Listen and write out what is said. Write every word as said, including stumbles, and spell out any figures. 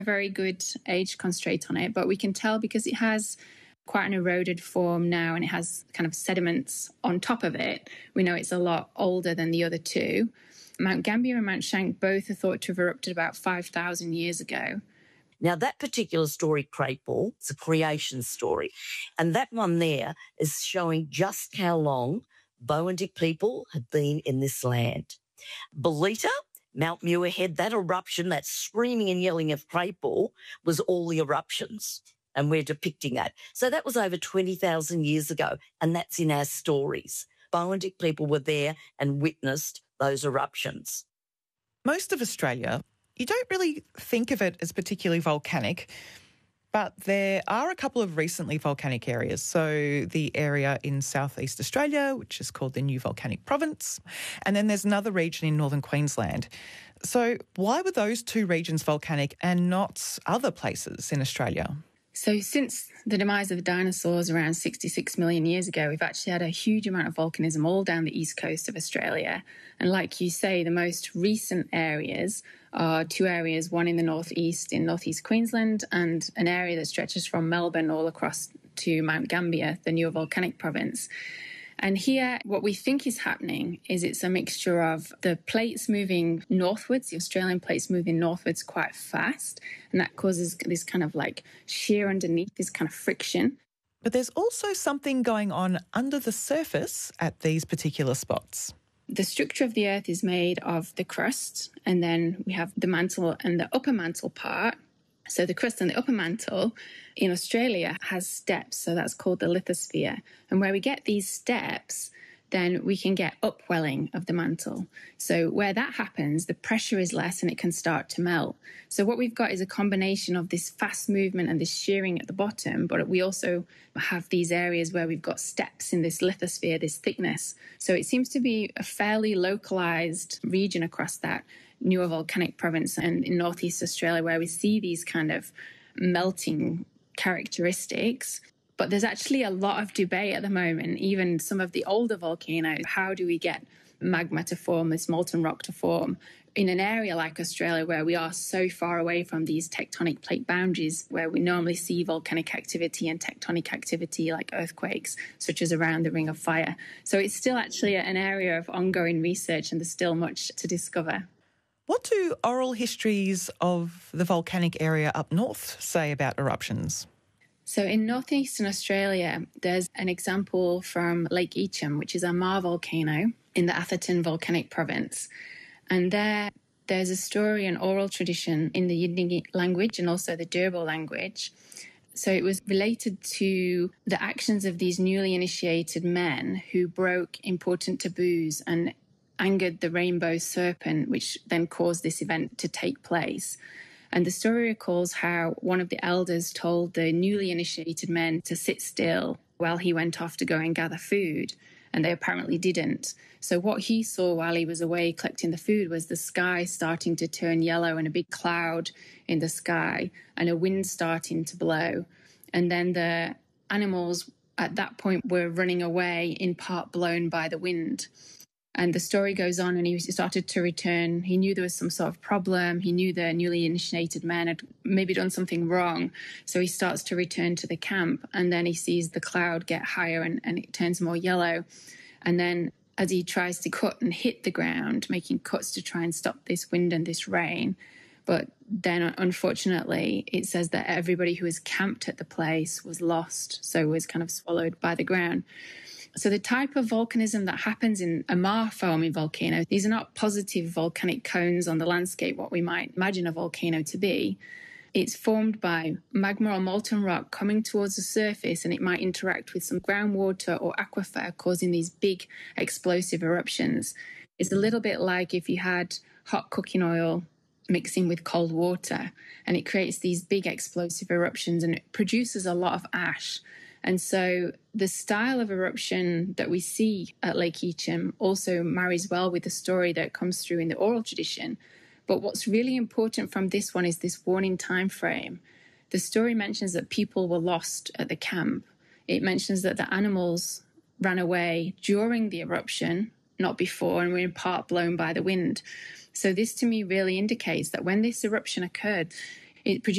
very good age constraint on it, but we can tell because it has quite an eroded form now and it has kind of sediments on top of it. We know it's a lot older than the other two. Mount Gambier and Mount Shank both are thought to have erupted about five thousand years ago. Now, that particular story, Craigball, it's a creation story, and that one there is showing just how long Boandik people had been in this land. Belita, Mount Muirhead, that eruption, that screaming and yelling of Craigball was all the eruptions, and we're depicting that. So that was over twenty thousand years ago, and that's in our stories. Boandik people were there and witnessed those eruptions. Most of Australia, you don't really think of it as particularly volcanic, but there are a couple of recently volcanic areas. So the area in southeast Australia, which is called the New Volcanic Province, and then there's another region in northern Queensland. So why were those two regions volcanic and not other places in Australia? So since the demise of the dinosaurs around sixty-six million years ago, we've actually had a huge amount of volcanism all down the east coast of Australia. And like you say, the most recent areas are two areas, one in the northeast in northeast Queensland and an area that stretches from Melbourne all across to Mount Gambier, the New Volcanic Province. And here, what we think is happening is it's a mixture of the plates moving northwards, the Australian plates moving northwards quite fast, and that causes this kind of like shear underneath, this kind of friction. But there's also something going on under the surface at these particular spots. The structure of the Earth is made of the crust, and then we have the mantle and the upper mantle part. So the crust and the upper mantle in Australia has steps, so that's called the lithosphere. And where we get these steps, then we can get upwelling of the mantle. So where that happens, the pressure is less and it can start to melt. So what we've got is a combination of this fast movement and this shearing at the bottom, but we also have these areas where we've got steps in this lithosphere, this thickness. So it seems to be a fairly localized region across that New Volcanic Province and in northeast Australia where we see these kind of melting characteristics. But there's actually a lot of debate at the moment, even some of the older volcanoes. How do we get magma to form, this molten rock to form in an area like Australia where we are so far away from these tectonic plate boundaries where we normally see volcanic activity and tectonic activity like earthquakes, such as around the Ring of Fire. So it's still actually an area of ongoing research and there's still much to discover. What do oral histories of the volcanic area up north say about eruptions? So in northeastern Australia, there's an example from Lake Eacham, which is a Mar volcano in the Atherton Volcanic Province. And there, there's a story, an oral tradition in the Yidingi language and also the Durbar language. So it was related to the actions of these newly initiated men who broke important taboos and angered the rainbow serpent, which then caused this event to take place. And the story recalls how one of the elders told the newly initiated men to sit still while he went off to go and gather food, and they apparently didn't. So what he saw while he was away collecting the food was the sky starting to turn yellow and a big cloud in the sky and a wind starting to blow. And then the animals at that point were running away, in part blown by the wind. And the story goes on and he started to return. He knew there was some sort of problem. He knew the newly initiated man had maybe done something wrong. So he starts to return to the camp and then he sees the cloud get higher and, and it turns more yellow. And then as he tries to cut and hit the ground, making cuts to try and stop this wind and this rain. But then unfortunately, it says that everybody who was camped at the place was lost. So was kind of swallowed by the ground. So the type of volcanism that happens in a Mar-forming volcano, these are not positive volcanic cones on the landscape, what we might imagine a volcano to be. It's formed by magma or molten rock coming towards the surface and it might interact with some groundwater or aquifer, causing these big explosive eruptions. It's a little bit like if you had hot cooking oil mixing with cold water and it creates these big explosive eruptions and it produces a lot of ash. And so the style of eruption that we see at Lake Eacham also marries well with the story that comes through in the oral tradition. But what's really important from this one is this warning time frame. The story mentions that people were lost at the camp. It mentions that the animals ran away during the eruption, not before, and were in part blown by the wind. So this to me really indicates that when this eruption occurred, It